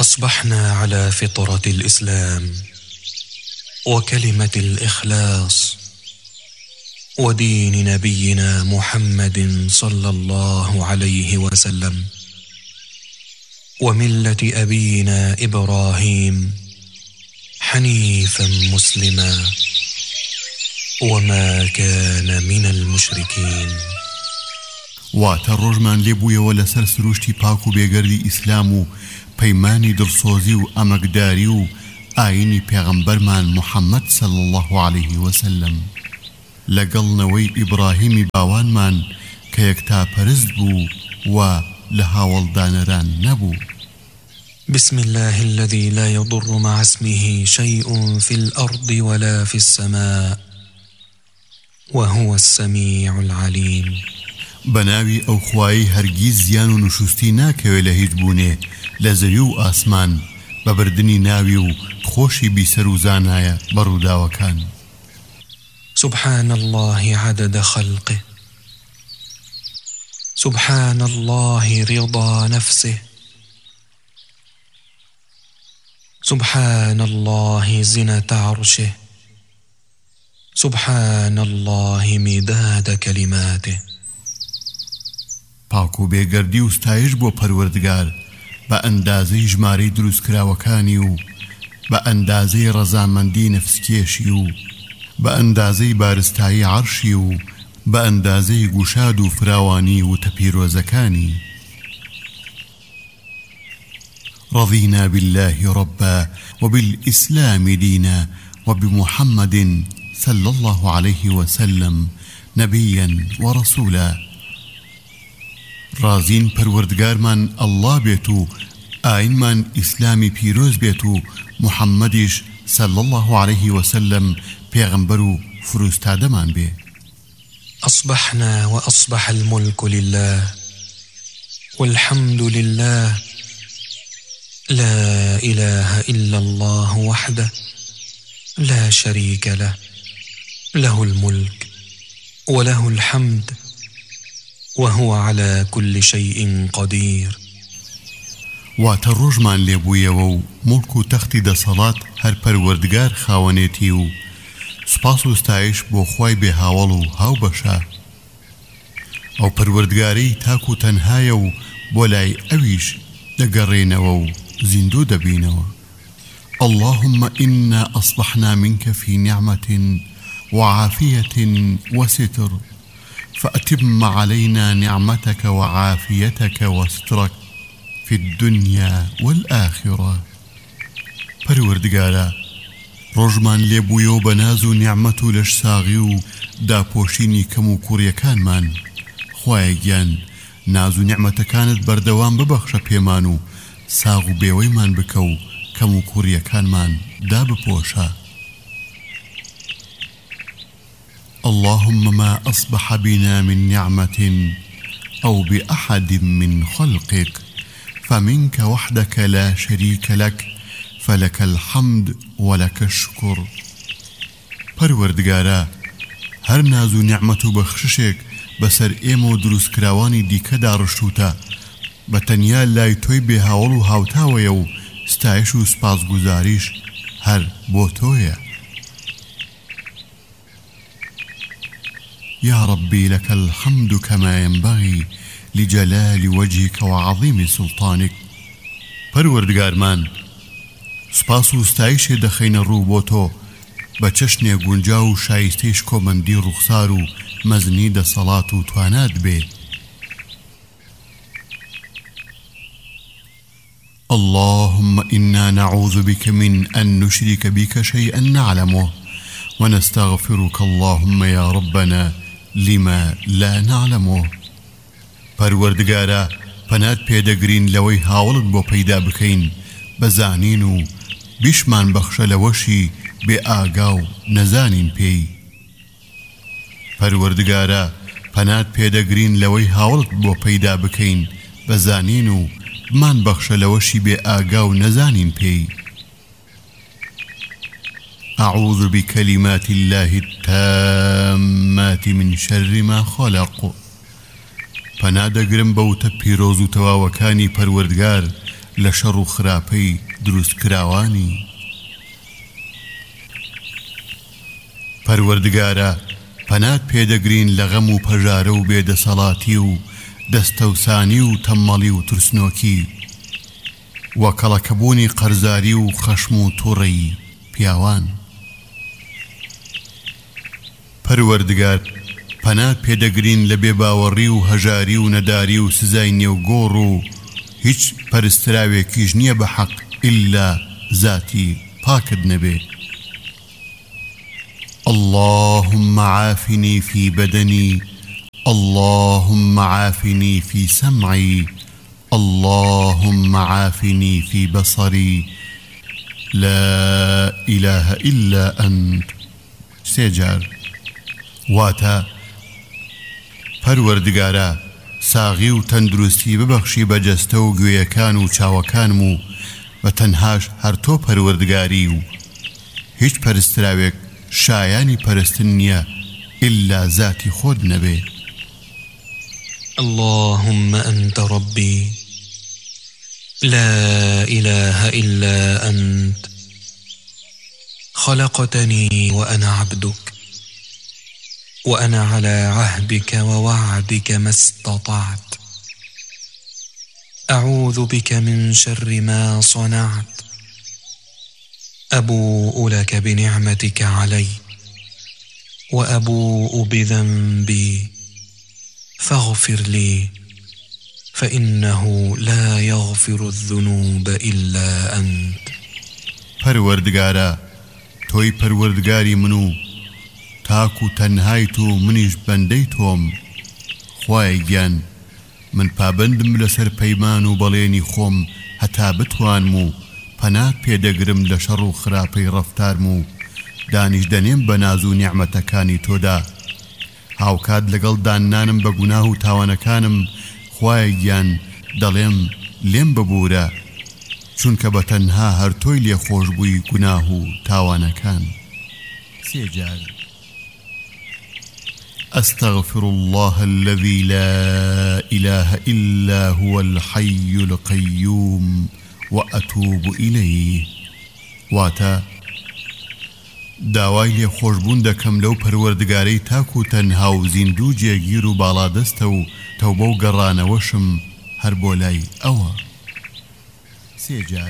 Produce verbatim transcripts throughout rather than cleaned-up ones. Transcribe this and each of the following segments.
أصبحنا على فطرة الإسلام وكلمة الإخلاص ودين نبينا محمد صلى الله عليه وسلم وملة أبينا إبراهيم حنيفا مسلما وما كان من المشركين. واتە ڕۆژمان لێبوویەوە لەسەر سروشتی پاک و بێگەردی ئیسلام و پەیمانی دڵسۆزی و ئەمەکداری و ئاینی پێغەمبەرمان محەممەد صلی الله عليه وسلم لەگەڵنەوەی ئیبراهیمی باوانمان کە یەکتاپەرست بوو و لە هاوڵدانەران نەبوو. بسم الله الذي لا يضر مع اسمه شيء في الأرض ولا في السماء وهو السميع العليم. بەناوی ئەو خوایی هەرگیز زیان و نوشوستی ناکەوێت لە هیچ بوونێ لە زەوی و ئاسمان بە بردنی ناوی و خۆشی بیسەر و زانایە بەڕووداوەکان. سبحان الله عدد خلقه سبحان الله رضا نفسه سبحان الله زنة عرشه سبحان الله مداد كلماته. پاک و بێگەردی و ستایش بۆ پەروەردگار بە ئەندازەی ژمارەی دروستکراوەکانی و بە ئەندازەی ڕەزامەندی نەفسکێشی و بە ئەندازەی بارستایی عەرشی و بە ئەندازەی گوشاد و فراوانی و تەپیرۆزەکانی. رضينا بالله ربا وبالإسلام دينا وبمحمد صلى الله عليه وسلم نبيا ورسولا. رازين پروردگارمان الله بيتو آئینمان اسلامی پیروز بيتو محمدش صلى الله عليه وسلم پیغمبرو فروستادمان بي. أصبحنا وأصبح الملك لله والحمد لله لا إله إلا الله وحده لا شريك له له الملك وله الحمد وهو على كل شيء قدير. واتە ڕۆژمان لێبوویەوە و مڵک و تەختی دەسەڵات هەر پەروەردگار خاوەنێتی و سوپاس و ستایش بۆ خوای بێهاوڵ و هاوبەشە. ئەو پەروەردگارەی تاک و تەنهایە و بۆ لای ئەویش دەگەڕێنەوە و زیندوو دەبینەوە. اللهم إنا أصبحنا منك في نعمة وعافية وستر فأتم علينا نعمتك وعافيتك وسترك في الدنيا والآخرة. پەروەردگارە ڕۆژمان لێبوویەوە بە ناز و نیعمەت و لەش ساغی و داپۆشینی کەم و کوڕیەکانمان. خوایە گیان ناز و نیعمەتەکانت بەردەوام ببەخشە پێمان و ساغ و بێوەیمان بکە و کەم و کوڕیەکانمان دابپۆشە. اللهم ما أصبح بنا من نعمة أو بأحد من خلقك فمنك وحدك لا شريك لك فلك الحمد ولك الشكر. پەروەردگارە هەر ناز و نیعمەت و بەخششێک بەسەر ئێمە و دروستکراوانی دیکەدا ڕشتوتە بە تەنیا لای تۆی بێهاوڵ و هاوتاوەیە و ستایش و سپاسگوزاریش هەر بۆ تۆیە. يا ربي لك الحمد كما ينبغي لجلال وجهك وعظيم سلطانك. پەروەردگارمان سپاس و ستایشێ دەخەینە ڕوو بۆ تۆ بە چەشنێ گونجا و شایستەیش کۆمەندی ڕوخسار و مەزنی دەسەڵات و توانات بێ. اللهم إنا نعوذ بك من أن نشرك بك شيئا نعلمه ونستغفرك اللهم يا ربنا لما لا نعلمه. پەروەردگارە پەنات پێدەگرین لەوەی هاوڵت بۆ پەیدا بکەین بەزانین و بیشمان بەخشە لەوەشی بێ ئاگا و نەزانین پێی. پەروەردگارە پەنات پێدەگرین لەوەی هاوڵت بۆ پەیدا بکەین بەزانین و بمان بەخشە لەوەشی بێ ئاگا و نەزانین پێی. أعوذ بكلمات الله التامات من شر ما خلق. پەنادەگرم بەوتە پیرۆز و تەواوەکانی پەروەردگار لشر خراپەی دروست کراوانی. پەروەردگارە پەنات پێدەگرین لە غەم و پەژارە و بێدەسەڵاتی و دەستەوسانی و تەممەڵی و ترسنۆکی وە کەڵەکەبوونی قەرزاری و خەشم و تووڕەی پیاوان. پەروەردگار پەنات پێدەگرین لە بێباوەڕی و هەژاری و نەداری و سزای نێوگۆڕ و هیچ پەرستراوێکیش نییە بە حەق ئیلا ذاتی پاکت نەبێ. اللهم عافني في بدني، اللهم عافني في سمعي، اللهم عافني في بصري، لا إله إلا أنت. سێجار واتا پەروەردگارە ساغی و تەندروستی ببەخشی بە جەستە و گوێیەکان و چاوەکانم و بە تەنهاش هەر تۆ پەروەردگاری و هیچ پەرستراوێک شایانی پەرستن نییە ئیلا ذاتی خۆت نەبێ. اللهم أنت ربي لا إله إلا أنت، خلقتني وأنا عبدك، وأنا على عهدك ووعدك ما استطعت، أعوذ بك من شر ما صنعت، أبوء لك بنعمتك علي وأبوء بذنبي فاغفر لي فإنه لا يغفر الذنوب إلا أنت. پەروەردگارە تۆی پەروەردگاری من و تاکو تەنهای تۆ منیش بەندەی تۆم. خوای گیان من پابندم لەسەر پەیمان و بەڵێنی خۆم هەتا بتوانم و پەنات پێدەگرم لە شەڕ و خراپەی ڕەفتارم و دانیش دەنێم بە ناز و نیعمەتەکانی تۆدا. هاوکات لەگەڵ دانانم بە گوناه و تاوانەکانم خوای گیان دەڵێم لێم ببوورە، چونکە بە تەنها هەر تۆی لێ خۆش بووی گوناه و تاوانەکان. سێجار أستغفر الله الذي لا إله إلا هو الحي القيوم وأتوب إليه. واتا داوای لێ خۆشبوون دەکەم لەو پەروەردگارەی تاک و تەنها و زیندوو جێگیر و باڵادەستە و تەوبە و گەڕانەوەشم هەر بۆ لای ئەوە. سێجار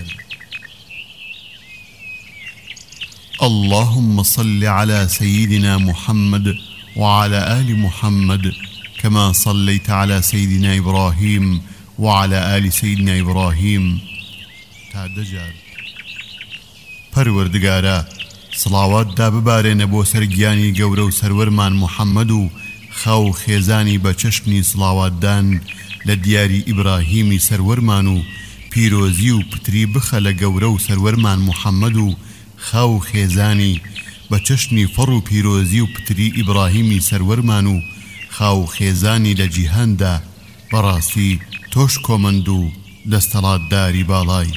اللهم صل على سيدنا محمد وعلى آل محمد كما صليت على سيدنا إبراهيم وعلى آل سيدنا إبراهيم. تعدجار پەروەردگارە سڵاوات دا ببارێنە بۆ سەرگیانی گەورە و سەروەرمان محەممەد و خاو خێزانی بە چەشنی سڵاواتدان لە دیاری ئیبراهیمی سەروەرمان و پیرۆزی و پتری بخە لە گەورە و سەروەرمان محەممەد و خاو خێزانی بە چەشنی فەڕ و پیرۆزی و پتری ئیبراهیمی سەروەرمان و خاو خێزانی لە جیهاندا. بەڕاستی تۆش کۆمەند و دەستەڵاتداری باڵای.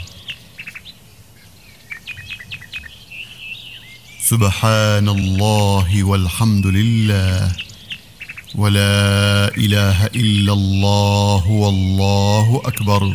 سبحان الله والحمد لله ولا إله إلا الله والله أكبر.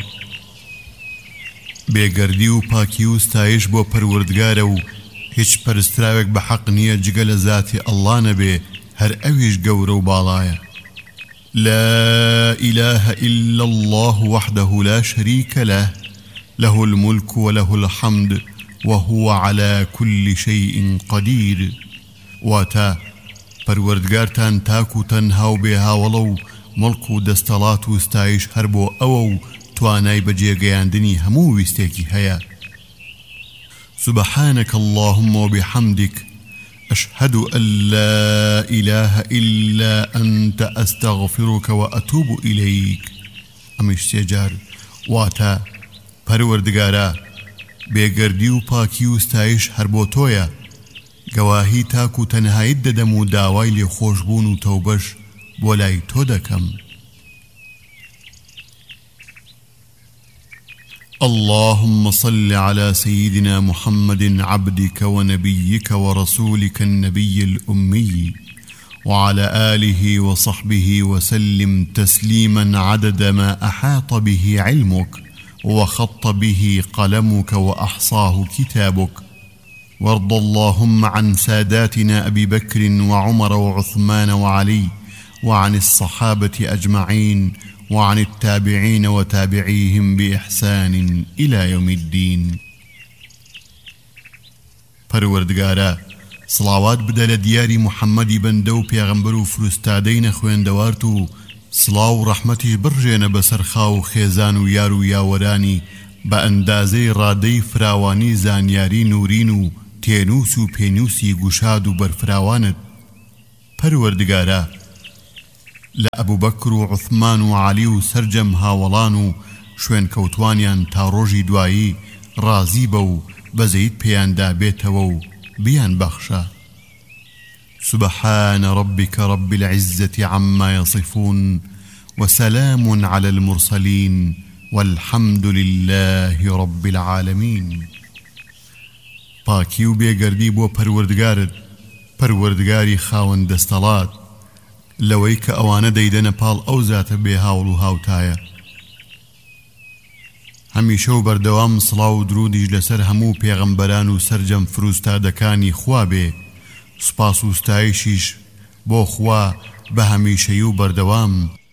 بێگەردی و پاکی و ستایش بۆ پەروەردگارە و هیچ پەرستراوێک بە حەق نییە جگە لە ذاتی ئەڵڵا نەبێ، هەر ئەویش گەورە و باڵایە. لا إله إلا الله وحده لا شريك له، له الملك وله الحمد وهو على كل شيء قدير. واتا پەروەردگارتان تاک و تەنها و بێهاوڵە و مڵک و دەستەڵات و ستایش هەر بۆ ئەوە و توانای بەجێگەیاندنی هەموو ویستێکی هەیە. سبحانك اللهم وبحمدك أشهد أن لا إله إلا أنت أستغفرك وأتوب إليك. ئەمەش سێجار واتا پەروەردگارە بێگەردی و پاکی و ستایش هەر بۆ تۆیە، گەواهی تاک و تەنهایت دەدەم و داوای لێ خۆشبوون و تەوبەش بۆ لای تۆ دەکەم. اللهم صل على سيدنا محمد عبدك ونبيك ورسولك النبي الأمي وعلى آله وصحبه وسلم تسليما عدد ما أحاط به علمك وخط به قلمك وأحصاه كتابك. وارض اللهم عن ساداتنا أبي بكر وعمر وعثمان وعلي، وعن الصحابة أجمعين، وعن التابعين وتابعيهم بإحسان إلى يوم الدين. پروردگارا صلاوات بدە لە دیاری محەممەدی بەندە و پێغەمبەر و فرستادەی نەخوێندەوارت و سڵاو و ڕەحمەتیش بڕژێنە بەسەر خاو و خێزان و یار و یاوەرانی بە ئەندازەی ڕادەی فراوانی زانیاری نورین و تێنووس و پێنووسی گوشاد و بەرفراوانت. پەروەردگارە لە ئەبوو بەکر و عوثمان و عەلی و سەرجەم هاوڵان و شوێن کەوتوانیان تا ڕۆژی دوایی ڕازی بە و بەزەیت پێیاندا بێتەوە و بیان بەخشە. سبحان ربك رب العزة عما يصفون وسلام على المرسلين والحمد لله رب العالمين. پاکی و بێگەردی بۆ پەروەردگارت، پەروەردگاری خاوەن دەستەڵات، لەوەی کە ئەوانە دەیدەنە پاڵ ئەو زاتە بێ هاوڵ و هاوتایە. هەمیشە و بەردەوام سڵاو و درودیش لەسەر هەموو پێغەمبەران و سەرجەم فروستادەکانی خوا بێ. سوپاس و ستایشیش بۆ خوا بە هەمیشەیی و بەردەوام.